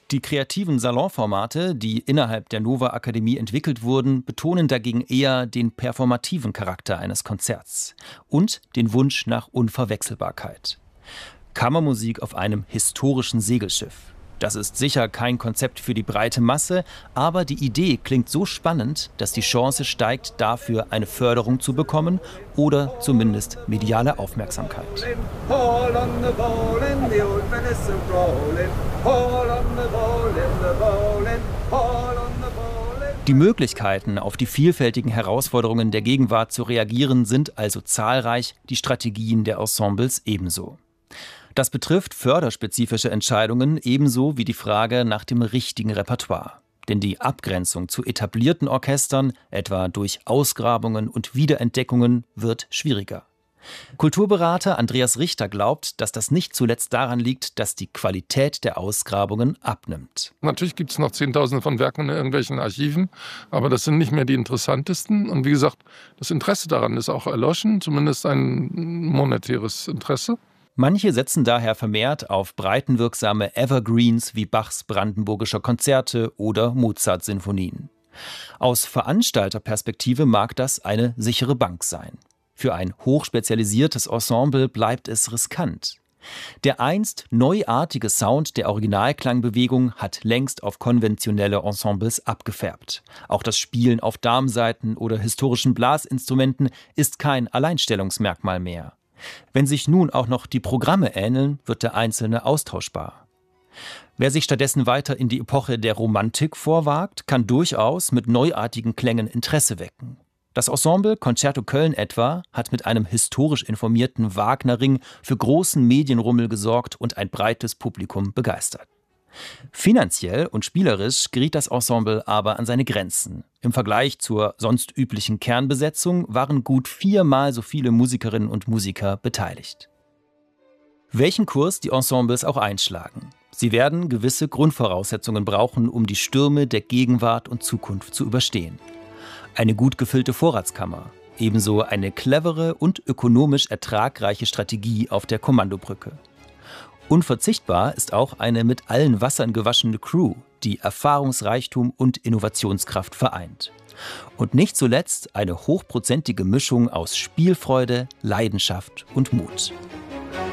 Die kreativen Salonformate, die innerhalb der Nova Akademie entwickelt wurden, betonen dagegen eher den performativen Charakter eines Konzerts und den Wunsch nach Unverwechselbarkeit. Kammermusik auf einem historischen Segelschiff. Das ist sicher kein Konzept für die breite Masse, aber die Idee klingt so spannend, dass die Chance steigt, dafür eine Förderung zu bekommen oder zumindest mediale Aufmerksamkeit. Die Möglichkeiten, auf die vielfältigen Herausforderungen der Gegenwart zu reagieren, sind also zahlreich, die Strategien der Ensembles ebenso. Das betrifft förderspezifische Entscheidungen ebenso wie die Frage nach dem richtigen Repertoire. Denn die Abgrenzung zu etablierten Orchestern, etwa durch Ausgrabungen und Wiederentdeckungen, wird schwieriger. Kulturberater Andreas Richter glaubt, dass das nicht zuletzt daran liegt, dass die Qualität der Ausgrabungen abnimmt. Natürlich gibt es noch Zehntausende von Werken in irgendwelchen Archiven, aber das sind nicht mehr die interessantesten. Und wie gesagt, das Interesse daran ist auch erloschen, zumindest ein monetäres Interesse. Manche setzen daher vermehrt auf breitenwirksame Evergreens wie Bachs Brandenburgischer Konzerte oder Mozart-Sinfonien. Aus Veranstalterperspektive mag das eine sichere Bank sein. Für ein hochspezialisiertes Ensemble bleibt es riskant. Der einst neuartige Sound der Originalklangbewegung hat längst auf konventionelle Ensembles abgefärbt. Auch das Spielen auf Darmsaiten oder historischen Blasinstrumenten ist kein Alleinstellungsmerkmal mehr. Wenn sich nun auch noch die Programme ähneln, wird der Einzelne austauschbar. Wer sich stattdessen weiter in die Epoche der Romantik vorwagt, kann durchaus mit neuartigen Klängen Interesse wecken. Das Ensemble Concerto Köln etwa hat mit einem historisch informierten Wagner-Ring für großen Medienrummel gesorgt und ein breites Publikum begeistert. Finanziell und spielerisch geriet das Ensemble aber an seine Grenzen. Im Vergleich zur sonst üblichen Kernbesetzung waren gut 4-mal so viele Musikerinnen und Musiker beteiligt. Welchen Kurs die Ensembles auch einschlagen, sie werden gewisse Grundvoraussetzungen brauchen, um die Stürme der Gegenwart und Zukunft zu überstehen. Eine gut gefüllte Vorratskammer, ebenso eine clevere und ökonomisch ertragreiche Strategie auf der Kommandobrücke. Unverzichtbar ist auch eine mit allen Wassern gewaschene Crew, die Erfahrungsreichtum und Innovationskraft vereint. Und nicht zuletzt eine hochprozentige Mischung aus Spielfreude, Leidenschaft und Mut.